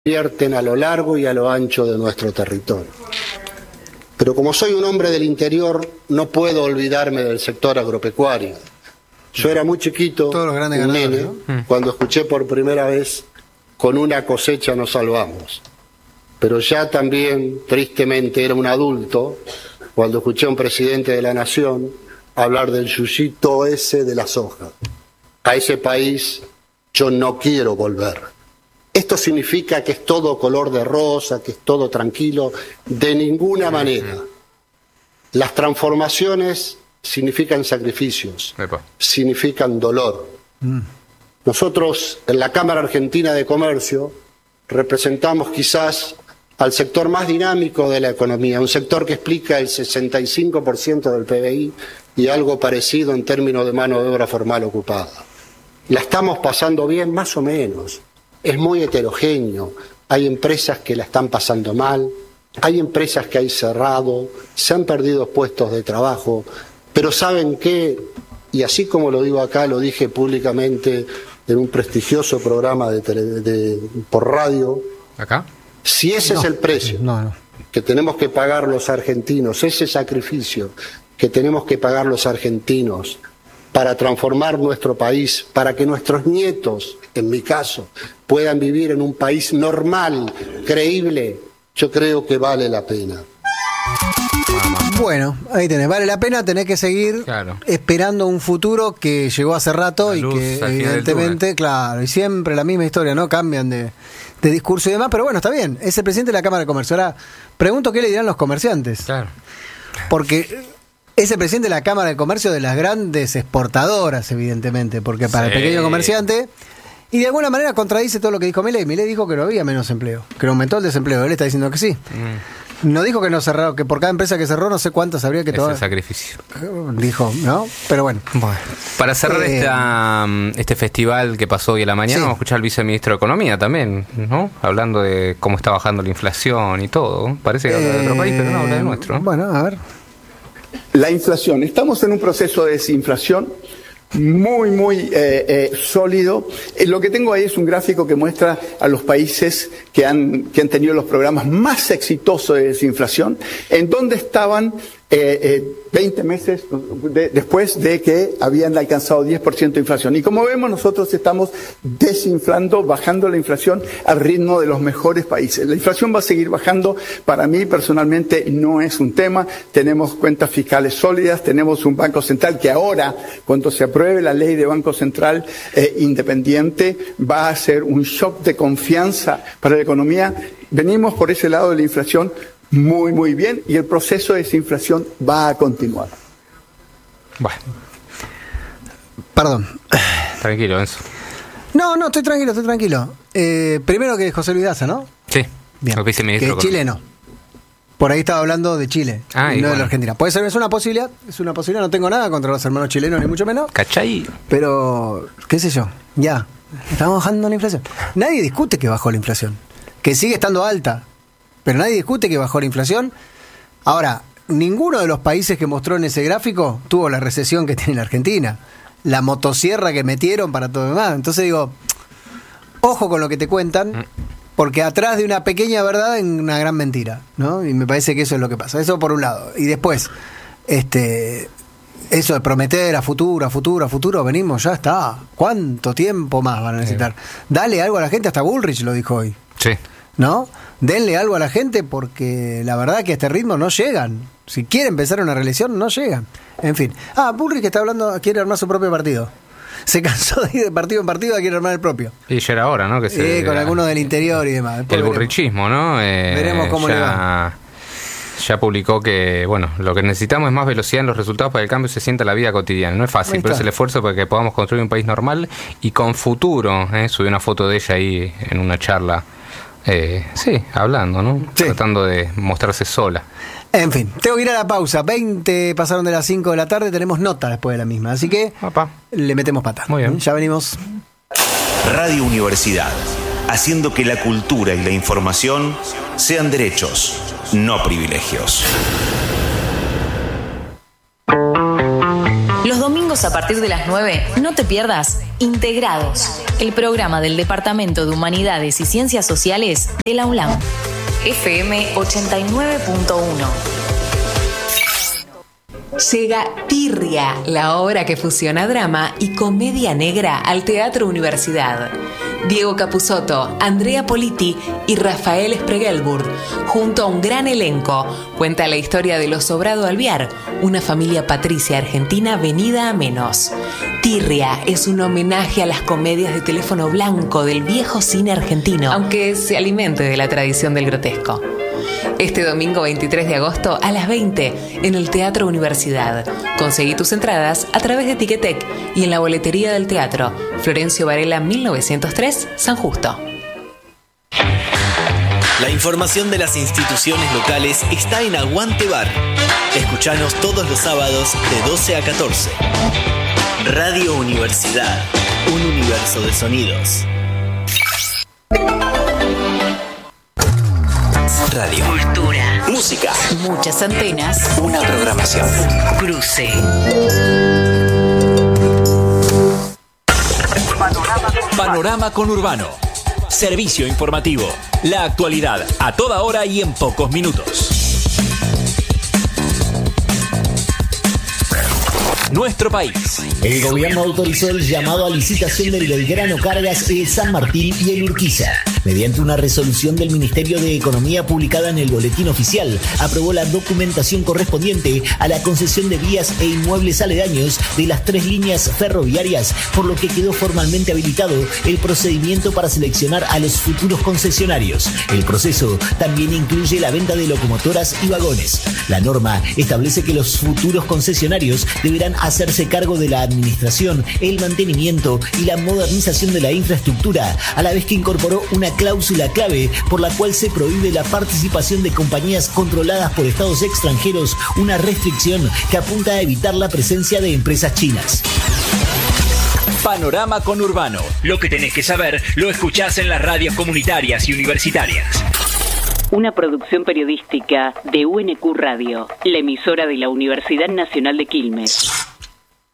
vierten a lo largo y a lo ancho de nuestro territorio. Pero como soy un hombre del interior, no puedo olvidarme del sector agropecuario. Yo era muy chiquito, un nene, ¿no? Cuando escuché por primera vez, con una cosecha nos salvamos. Pero ya también, tristemente, era un adulto cuando escuché a un presidente de la nación hablar del yuyito ese de la soja. A ese país yo no quiero volver. Esto significa que es todo color de rosa, que es todo tranquilo, de ninguna manera. Las transformaciones significan sacrificios, significan dolor. Nosotros, en la Cámara Argentina de Comercio, representamos quizás al sector más dinámico de la economía, un sector que explica el 65% del PBI y algo parecido en términos de mano de obra formal ocupada. La estamos pasando bien, más o menos. Es muy heterogéneo. Hay empresas que la están pasando mal, hay empresas que hay cerrado, se han perdido puestos de trabajo, pero ¿saben qué? Y así como lo digo acá, lo dije públicamente en un prestigioso programa por radio. ¿Acá? Si ese es el precio que tenemos que pagar los argentinos, ese sacrificio que tenemos que pagar los argentinos para transformar nuestro país, para que nuestros nietos, en mi caso, puedan vivir en un país normal, creíble, yo creo que vale la pena. Bueno, ahí tenés, vale la pena, tenés que seguir esperando un futuro que llegó hace rato y que evidentemente, claro, y siempre la misma historia, ¿no? Cambian de discurso y demás, pero bueno, está bien, es el presidente de la Cámara de Comercio. Ahora, pregunto qué le dirán los comerciantes. Claro. Porque es el presidente de la Cámara de Comercio de las grandes exportadoras, evidentemente, porque para el pequeño comerciante, y de alguna manera contradice todo lo que dijo Milei. Milei dijo que no había menos empleo, que aumentó el desempleo. Él está diciendo que sí. No dijo que no cerró, que por cada empresa que cerró no sé cuántas habría que tomar. Ese sacrificio. Dijo, ¿no? Pero bueno. Para cerrar este festival que pasó hoy a la mañana, vamos a escuchar al viceministro de Economía también, ¿no? Hablando de cómo está bajando la inflación y todo. Parece que habla de otro país, pero no habla de nuestro, ¿no? Bueno, a ver. La inflación. Estamos en un proceso de desinflación muy sólido. Lo que tengo ahí es un gráfico que muestra a los países que han tenido los programas más exitosos de desinflación, en donde estaban 20 meses después de que habían alcanzado 10% de inflación. Y como vemos, nosotros estamos desinflando, bajando la inflación al ritmo de los mejores países. La inflación va a seguir bajando. Para mí, personalmente, no es un tema. Tenemos cuentas fiscales sólidas, tenemos un Banco Central que ahora, cuando se apruebe la ley de Banco Central independiente, va a ser un shock de confianza para la economía. Venimos por ese lado de la inflación muy bien, y el proceso de desinflación va a continuar. Bueno. Perdón. Tranquilo, Enzo. No, estoy tranquilo. Primero que José Luis Daza, ¿no? Sí. Bien. Que es chileno. Por ahí estaba hablando de Chile, no de la Argentina. Puede ser, es una posibilidad, no tengo nada contra los hermanos chilenos, ni mucho menos. ¿Cachai? Pero, qué sé yo, estamos bajando la inflación. Nadie discute que bajó la inflación, que sigue estando alta. Pero nadie discute que bajó la inflación. Ahora, ninguno de los países que mostró en ese gráfico tuvo la recesión que tiene la Argentina. La motosierra que metieron para todo lo demás. Entonces digo, ojo con lo que te cuentan, porque atrás de una pequeña verdad hay una gran mentira, ¿no? Y me parece que eso es lo que pasa. Eso por un lado. Y después, eso de prometer a futuro, venimos, ya está. ¿Cuánto tiempo más van a necesitar? Dale algo a la gente, hasta Bullrich lo dijo hoy. Sí. ¿No? Denle algo a la gente, porque la verdad que a este ritmo no llegan. Si quieren empezar una reelección, no llegan. En fin. Bullrich, que está hablando, quiere armar su propio partido. Se cansó de ir de partido en partido, quiere armar el propio. Y ya era hora, ¿no? Que con algunos del interior y demás. El burrichismo, ¿no? Veremos cómo le va. Ya publicó que, lo que necesitamos es más velocidad en los resultados para que el cambio se sienta en la vida cotidiana. No es fácil, pero es el esfuerzo para que podamos construir un país normal y con futuro. Subí una foto de ella ahí en una charla. Hablando, ¿no? Sí. Tratando de mostrarse sola. En fin, tengo que ir a la pausa. 20 pasaron de las 5 de la tarde, tenemos nota después de la misma. Así que le metemos pata. Muy bien. Ya venimos. Radio Universidad, haciendo que la cultura y la información sean derechos, no privilegios. Los domingos domingos a partir de las 9, no te pierdas Integrados, el programa del Departamento de Humanidades y Ciencias Sociales de la UNLAM. FM 89.1. Llega Tirria, la obra que fusiona drama y comedia negra al Teatro Universidad. Diego Capusotto, Andrea Politi y Rafael Spregelburg, junto a un gran elenco, cuenta la historia de los Sobrado Alvear, una familia patricia argentina venida a menos. Tirria es un homenaje a las comedias de teléfono blanco del viejo cine argentino, aunque se alimente de la tradición del grotesco. Este domingo 23 de agosto a las 20 en el Teatro Universidad. Conseguí tus entradas a través de Ticketek y en la boletería del teatro. Florencio Varela 1903, San Justo. La información de las instituciones locales está en Aguante Bar. Escuchanos todos los sábados de 12 a 14. Radio Universidad, un universo de sonidos. Radio. Cultura. Música. Muchas antenas. Una programación. Cruce. Panorama Conurbano. Servicio informativo. La actualidad a toda hora y en pocos minutos. Nuestro país. El gobierno autorizó el llamado a licitación del Belgrano Cargas, el San Martín y el Urquiza. Mediante una resolución del Ministerio de Economía publicada en el Boletín Oficial, aprobó la documentación correspondiente a la concesión de vías e inmuebles aledaños de las 3 líneas ferroviarias, por lo que quedó formalmente habilitado el procedimiento para seleccionar a los futuros concesionarios. El proceso también incluye la venta de locomotoras y vagones. La norma establece que los futuros concesionarios deberán hacerse cargo de la administración, el mantenimiento y la modernización de la infraestructura, a la vez que incorporó una cláusula clave por la cual se prohíbe la participación de compañías controladas por estados extranjeros, una restricción que apunta a evitar la presencia de empresas chinas. Panorama Conurbano. Lo que tenés que saber lo escuchás en las radios comunitarias y universitarias. Una producción periodística de UNQ Radio, la emisora de la Universidad Nacional de Quilmes.